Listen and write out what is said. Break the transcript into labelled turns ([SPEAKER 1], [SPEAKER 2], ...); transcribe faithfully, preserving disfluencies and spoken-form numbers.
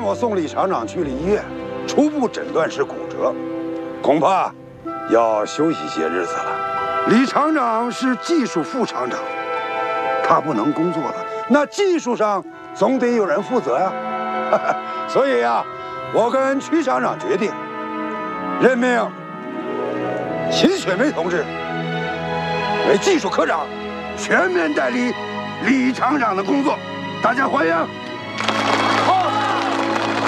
[SPEAKER 1] 我送李厂长去了医院，初步诊断是骨折，恐怕要休息些日子了。李厂长是技术副厂长，他不能工作了，那技术上总得有人负责呀。所以呀、啊，我跟曲厂长决定，任命秦雪梅同志为技术科长，全面代理李厂长的工作。大家欢迎。